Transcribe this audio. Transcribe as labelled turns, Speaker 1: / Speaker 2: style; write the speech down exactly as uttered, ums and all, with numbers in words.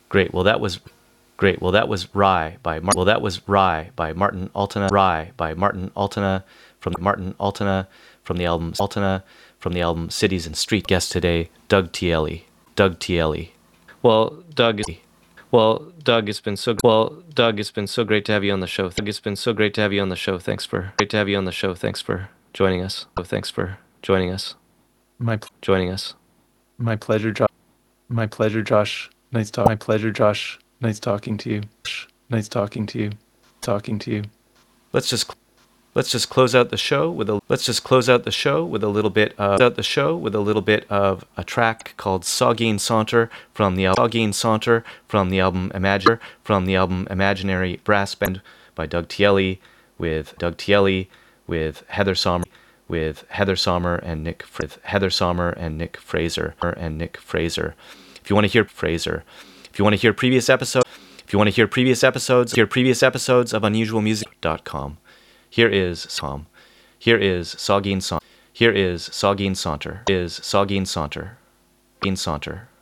Speaker 1: Great. Well, that was great. Well, that was Rye by Mar- well, that was Rye by Martin Altena. Rye by Martin Altena from Martin Altena from the album Altena from the album Cities and Street. Guest today, Doug Tielli. Doug Tielli. Well, Doug is well, Doug, it's been so well, Doug, it's been so great to have you on the show. Doug, it's been so great to have you on the show. Thanks for great to have you on the show. Thanks for joining us. Oh, thanks for joining us.
Speaker 2: My pl-
Speaker 1: Joining us.
Speaker 2: my pleasure, Josh. My pleasure, Josh. Nice talk. My pleasure, Josh. Nice talking to you. Nice talking to you. Talking to you.
Speaker 1: Let's just let's just close out the show with a let's just close out the show with a little bit of out the show with a little bit of a track called Saugeen Saunter from the album Saugeen Saunter from the album Imagine from the album Imaginary Brass Band by Doug Tielli with Doug Tielli with Heather Sommer with Heather Sommer and Nick with Heather Sommer and Nick Fraser and Nick Fraser. If you want to hear Fraser, if you want to hear previous episodes, if you want to hear previous episodes, hear previous episodes of unusual music dot com. Here is Som. Here is Saugeen Saunter. Here is Saugeen Saunter. Is Saugeen Saunter. Saugeen Saunter.